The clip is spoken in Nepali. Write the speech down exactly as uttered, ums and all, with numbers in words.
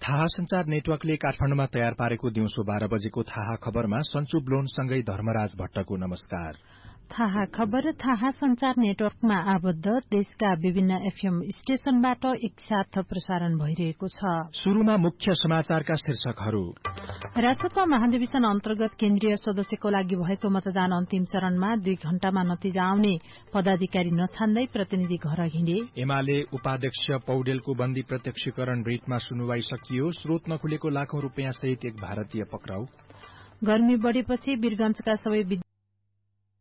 थाहा संचार नेटवर्कले काठमाडौँमा तयार पारेको दिउँसो बाह्र बजेको थाहा खबरमा सञ्चु ब्लोनसँगै धर्मराज भट्टको नमस्कार। थाहा खबर थाहा संचार नेटवर्कमा आबद्ध देशका विभिन्न एफएम स्टेशनबाट एकसाथ प्रसारण भइरहेको छ। शुरूमा मुख्य समाचारका शीर्षकहरू। राष्ट्रपा महाधिवेशन अन्तर्गत केन्द्रीय सदस्यको लागि भएको मतदान अन्तिम चरणमा दुई घण्टामा नतिजा आउने पदाधिकारी नछान्दै प्रतिनिधि घर हिँडे। एमाले उपाध्यक्ष पौडेलको बन्दी प्रत्यक्षीकरण रिटमा सुनवाई सकियो। स्रोत नखुलेको लाखौं रूपियाँ सहित एक भारतीय पक्राउ। गर्मी बढ़ेपछि वीरगंजका सबै